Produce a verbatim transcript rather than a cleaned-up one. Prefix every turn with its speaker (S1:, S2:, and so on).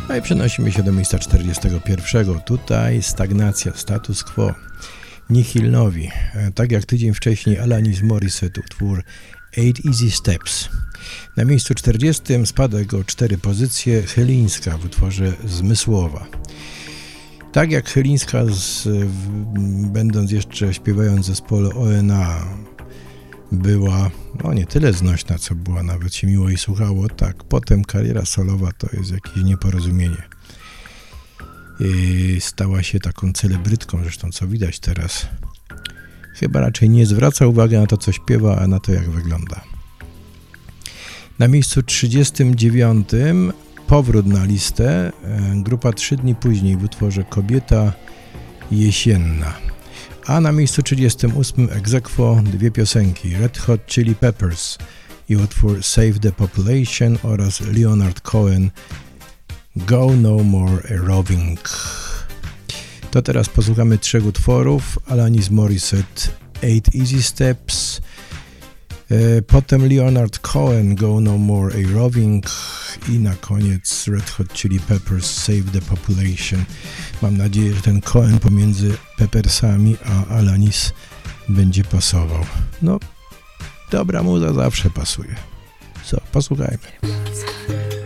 S1: No i przenosimy się do miejsca czterdziestego pierwszego. Tutaj stagnacja, status quo. Nihil novi. Tak jak tydzień wcześniej Alanis Morissette, utwór Eight Easy Steps. Na miejscu czterdziestym spadek o cztery pozycje Chylińska w utworze Zmysłowa. Tak jak Chylińska, z, w, będąc jeszcze śpiewając w zespole O N A, była no nie tyle znośna, co była, nawet się miło jej słuchało, tak potem kariera solowa to jest jakieś nieporozumienie. I stała się taką celebrytką, zresztą co widać teraz. Chyba raczej nie zwraca uwagi na to, co śpiewa, a na to, jak wygląda. Na miejscu trzydziestym dziewiątym powrót na listę, grupa trzy dni później w utworze Kobieta jesienna. A na miejscu trzydziestym ósmym ex aequo dwie piosenki, Red Hot Chili Peppers i utwór Save the Population oraz Leonard Cohen Go No More Roving. To teraz posłuchamy trzech utworów, Alanis Morissette Eight Easy Steps, potem Leonard Cohen Go No More Roving i na koniec Red Hot Chili Peppers Save the Population. Mam nadzieję, że ten Cohen pomiędzy Peppersami a Alanis będzie pasował. No, dobra muza zawsze pasuje. Co, posłuchajmy.